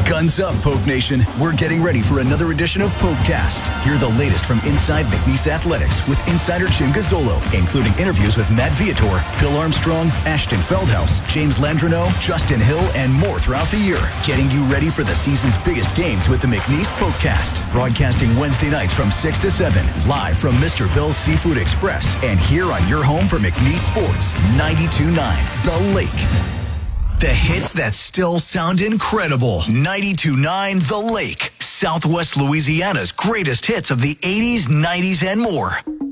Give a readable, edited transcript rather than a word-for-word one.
Guns up, Poke Nation. We're getting ready for another edition of Pokecast. Hear the latest from inside McNeese Athletics with insider Jim Gazzolo, including interviews with Matt Viator, Bill Armstrong, Ashton Feldhaus, James Landreneau, Justin Hill, and more throughout the year. Getting you ready for the season's biggest games with the McNeese Pokecast. Broadcasting Wednesday nights from 6 to 7, live from Mr. Bill's Seafood Express, and here on your home for McNeese Sports, 92.9 The Lake. The hits that still sound incredible. 92.9 The Lake. Southwest Louisiana's greatest hits of the 80s, 90s, and more.